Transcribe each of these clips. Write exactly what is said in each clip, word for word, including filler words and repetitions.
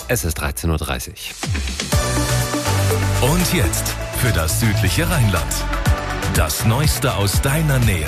Es ist dreizehn Uhr dreißig. Und jetzt für das südliche Rheinland. Das Neueste aus deiner Nähe.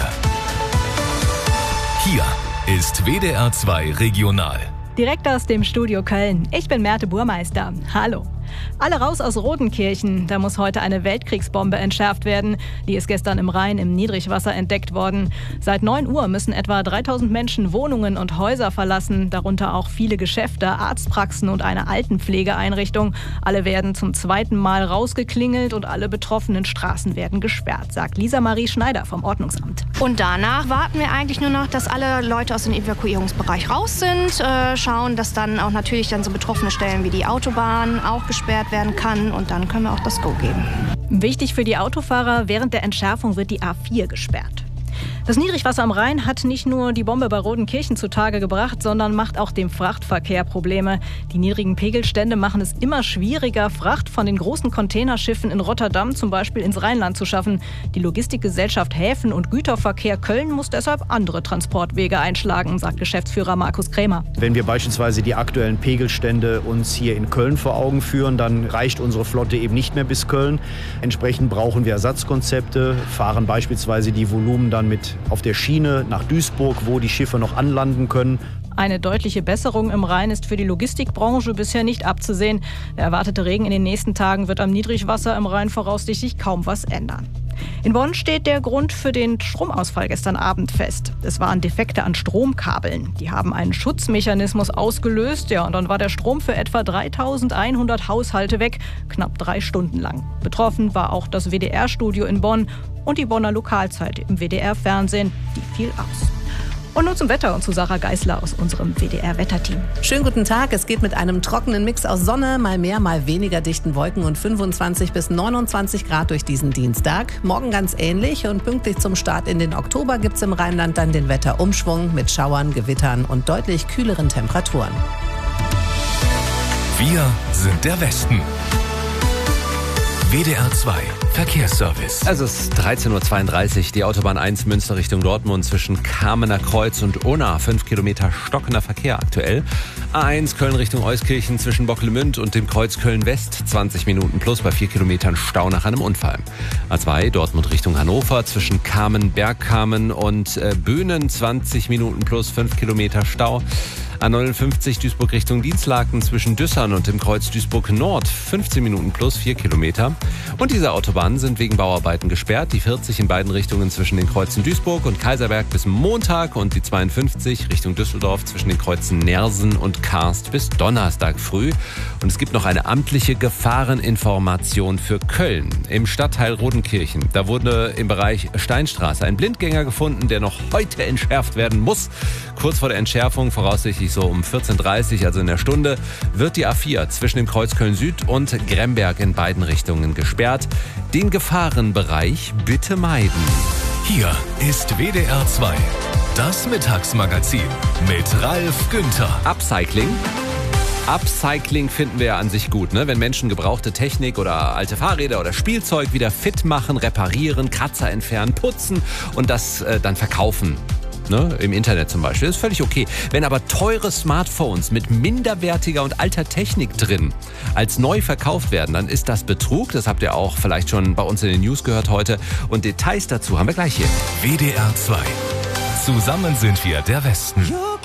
Hier ist W D R zwei Regional. Direkt aus dem Studio Köln. Ich bin Merte Burmeister. Hallo. Alle raus aus Rodenkirchen. Da muss heute eine Weltkriegsbombe entschärft werden. Die ist gestern im Rhein im Niedrigwasser entdeckt worden. Seit neun Uhr müssen etwa dreitausend Menschen Wohnungen und Häuser verlassen. Darunter auch viele Geschäfte, Arztpraxen und eine Altenpflegeeinrichtung. Alle werden zum zweiten Mal rausgeklingelt und alle betroffenen Straßen werden gesperrt, sagt Lisa Marie Schneider vom Ordnungsamt. Und danach warten wir eigentlich nur noch, dass alle Leute aus dem Evakuierungsbereich raus sind. Äh, schauen, dass dann auch natürlich dann so betroffene Stellen wie die Autobahn auch gesperrt werden kann. Und dann können wir auch das Go geben. Wichtig für die Autofahrer, während der Entschärfung wird die A vier gesperrt. Das Niedrigwasser am Rhein hat nicht nur die Bombe bei Rodenkirchen zutage gebracht, sondern macht auch dem Frachtverkehr Probleme. Die niedrigen Pegelstände machen es immer schwieriger, Fracht von den großen Containerschiffen in Rotterdam zum Beispiel ins Rheinland zu schaffen. Die Logistikgesellschaft Häfen und Güterverkehr Köln muss deshalb andere Transportwege einschlagen, sagt Geschäftsführer Markus Krämer. Wenn wir beispielsweise die aktuellen Pegelstände uns hier in Köln vor Augen führen, dann reicht unsere Flotte eben nicht mehr bis Köln. Entsprechend brauchen wir Ersatzkonzepte, fahren beispielsweise die Volumen dann mit auf der Schiene nach Duisburg, wo die Schiffe noch anlanden können. Eine deutliche Besserung im Rhein ist für die Logistikbranche bisher nicht abzusehen. Der erwartete Regen in den nächsten Tagen wird am Niedrigwasser im Rhein voraussichtlich kaum was ändern. In Bonn steht der Grund für den Stromausfall gestern Abend fest. Es waren Defekte an Stromkabeln. Die haben einen Schutzmechanismus ausgelöst. Ja, und dann war der Strom für etwa dreitausendeinhundert Haushalte weg, knapp drei Stunden lang. Betroffen war auch das W D R-Studio in Bonn und die Bonner Lokalzeit im W D R-Fernsehen. Die fiel aus. Und nun zum Wetter und zu Sarah Geisler aus unserem W D R-Wetterteam. Schönen guten Tag. Es geht mit einem trockenen Mix aus Sonne, mal mehr, mal weniger dichten Wolken und fünfundzwanzig bis neunundzwanzig Grad durch diesen Dienstag. Morgen ganz ähnlich und pünktlich zum Start in den Oktober gibt es im Rheinland dann den Wetterumschwung mit Schauern, Gewittern und deutlich kühleren Temperaturen. Wir sind der Westen. W D R zwei Verkehrsservice. Es ist dreizehn Uhr zweiunddreißig. Die Autobahn eins Münster Richtung Dortmund zwischen Kamener Kreuz und Unna. Fünf Kilometer stockender Verkehr aktuell. A eins Köln Richtung Euskirchen zwischen Bocklemünd und dem Kreuz Köln-West. zwanzig Minuten plus bei vier Kilometern Stau nach einem Unfall. A zwei Dortmund Richtung Hannover zwischen Kamen, Bergkamen und äh, Böhnen. zwanzig Minuten plus fünf Kilometer Stau. A neunundfünfzig Duisburg Richtung Dienstlaken zwischen Düssern und dem Kreuz Duisburg Nord. fünfzehn Minuten plus vier Kilometer. Und diese Autobahnen sind wegen Bauarbeiten gesperrt. Die vierzig in beiden Richtungen zwischen den Kreuzen Duisburg und Kaiserberg bis Montag und die zweiundfünfzig Richtung Düsseldorf zwischen den Kreuzen Nersen und Karst bis Donnerstag früh. Und es gibt noch eine amtliche Gefahreninformation für Köln. Im Stadtteil Rodenkirchen. Da wurde im Bereich Steinstraße ein Blindgänger gefunden, der noch heute entschärft werden muss. Kurz vor der Entschärfung, voraussichtlich so um vierzehn Uhr dreißig, also in der Stunde, wird die A vier zwischen dem Kreuz Köln-Süd und Gremberg in beiden Richtungen gesperrt. Den Gefahrenbereich bitte meiden. Hier ist W D R zwei, das Mittagsmagazin mit Ralf Günther. Upcycling. Upcycling finden wir ja an sich gut, ne? Wenn Menschen gebrauchte Technik oder alte Fahrräder oder Spielzeug wieder fit machen, reparieren, Kratzer entfernen, putzen und das äh, dann verkaufen. Ne, im Internet zum Beispiel, das ist völlig okay. Wenn aber teure Smartphones mit minderwertiger und alter Technik drin als neu verkauft werden, dann ist das Betrug. Das habt ihr auch vielleicht schon bei uns in den News gehört heute. Und Details dazu haben wir gleich hier. W D R zwei. Zusammen sind wir der Westen.